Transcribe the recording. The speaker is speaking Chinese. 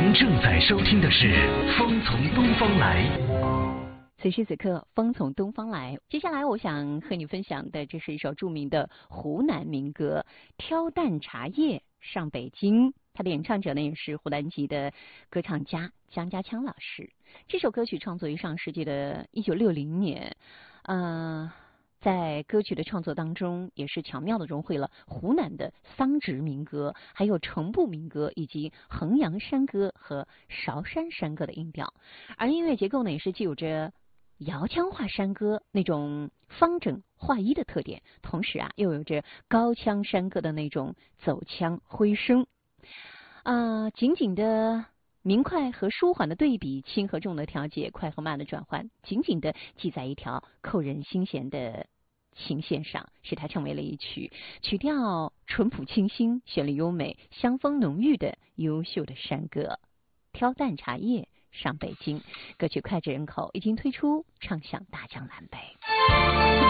您正在收听的是《风从东方来》。 此时此刻，风从东方来。接下来，我想和你分享的，这是一首著名的湖南民歌《挑担茶叶上北京》。它的演唱者呢，也是湖南籍的歌唱家江家强老师。这首歌曲创作于上世纪的1960年，在歌曲的创作当中，也是巧妙地融汇了湖南的桑植民歌，还有程步民歌，以及衡阳山歌和韶山山歌的音调。而音乐结构呢，也是具有着瑶腔话山歌那种方整划一的特点，同时又有着高腔山歌的那种走腔挥声。紧紧的明快和舒缓的对比，轻和重的调节，快和慢的转换，紧紧的系在一条扣人心弦的琴线上，使它成为了一曲曲调淳朴清新、旋律优美、香风浓郁的优秀的山歌。挑担茶叶上北京，歌曲脍炙人口，已经推出，唱响大江南北。